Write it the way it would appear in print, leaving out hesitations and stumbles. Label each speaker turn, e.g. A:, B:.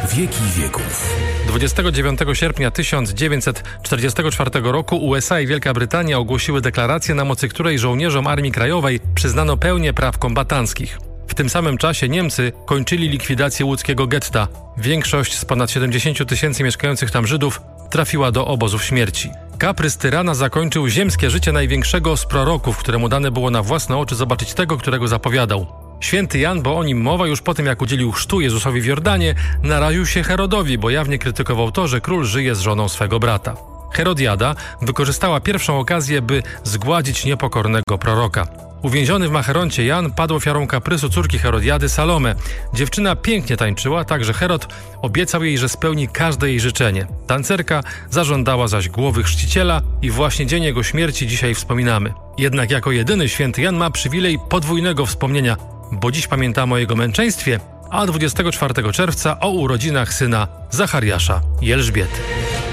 A: wieki wieków.
B: 29 sierpnia 1944 roku USA i Wielka Brytania ogłosiły deklarację, na mocy której żołnierzom Armii Krajowej przyznano pełnię praw kombatanckich. W tym samym czasie Niemcy kończyli likwidację łódzkiego getta. Większość z ponad 70 tysięcy mieszkających tam Żydów trafiła do obozów śmierci. Kaprys tyrana zakończył ziemskie życie największego z proroków, któremu dane było na własne oczy zobaczyć tego, którego zapowiadał. Święty Jan, bo o nim mowa, już po tym jak udzielił chrztu Jezusowi w Jordanie, naraził się Herodowi, bo jawnie krytykował to, że król żyje z żoną swego brata. Herodiada wykorzystała pierwszą okazję, by zgładzić niepokornego proroka. Uwięziony w Macheroncie Jan padł ofiarą kaprysu córki Herodiady, Salome. Dziewczyna pięknie tańczyła, tak że Herod obiecał jej, że spełni każde jej życzenie. Tancerka zażądała zaś głowy chrzciciela i właśnie dzień jego śmierci dzisiaj wspominamy. Jednak jako jedyny święty Jan ma przywilej podwójnego wspomnienia, bo dziś pamiętamy o jego męczeństwie, a 24 czerwca o urodzinach syna Zachariasza i Elżbiety.